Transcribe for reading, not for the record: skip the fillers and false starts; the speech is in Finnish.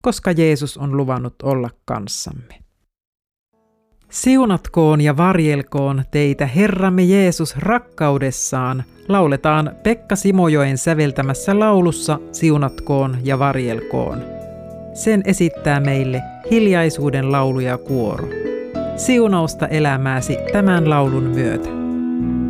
koska Jeesus on luvannut olla kanssamme. Siunatkoon ja varjelkoon teitä Herramme Jeesus rakkaudessaan, lauletaan Pekka Simojoen säveltämässä laulussa Siunatkoon ja varjelkoon. Sen esittää meille Hiljaisuuden laulujakuoro. Siunausta elämääsi tämän laulun myötä.